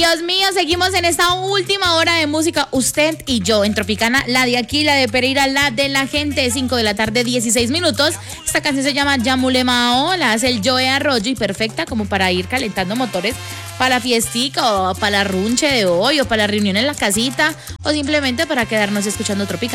Dios mío, seguimos en esta última hora de música, usted y yo, en Tropicana, la de aquí, la de Pereira, la de la gente, 5 de la tarde, 16 minutos. Esta canción se llama Yamulemao, la hace el Joe Arroyo y perfecta como para ir calentando motores para la fiestica o para la runche de hoy o para la reunión en la casita o simplemente para quedarnos escuchando Tropicana.